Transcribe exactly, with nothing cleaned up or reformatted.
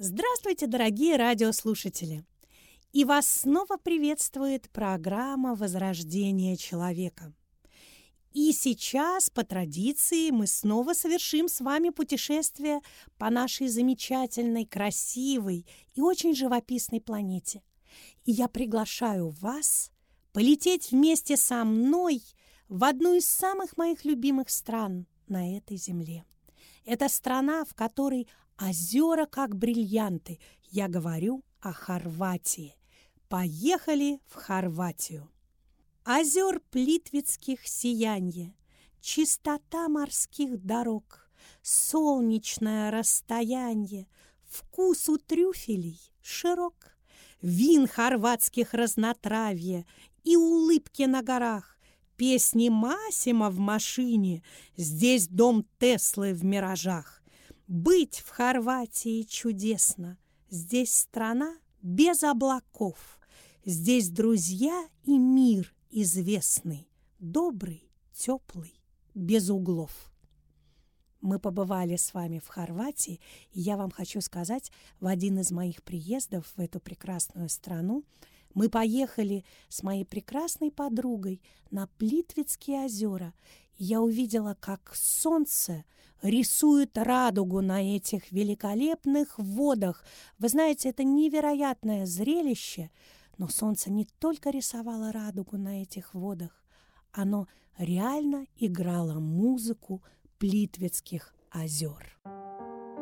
Здравствуйте, дорогие радиослушатели! И вас снова приветствует программа «Возрождение человека». И сейчас, по традиции, мы снова совершим с вами путешествие по нашей замечательной, красивой и очень живописной планете. И я приглашаю вас полететь вместе со мной в одну из самых моих любимых стран на этой земле. Это страна, в которой озера как бриллианты. Я говорю о Хорватии. Поехали в Хорватию. Озер Плитвицких сиянье, чистота морских дорог, солнечное расстояние, вкус у трюфелей широк, вин хорватских разнотравье и улыбки на горах, песни Массимо в машине, здесь дом Теслы в миражах. Быть в Хорватии чудесно, здесь страна без облаков, здесь друзья и мир известный, добрый, теплый, без углов. Мы побывали с вами в Хорватии, и я вам хочу сказать, в один из моих приездов в эту прекрасную страну мы поехали с моей прекрасной подругой на Плитвицкие озера. И я увидела, как солнце рисует радугу на этих великолепных водах. Вы знаете, это невероятное зрелище, но солнце не только рисовало радугу на этих водах, оно реально играло музыку Плитвицких озер.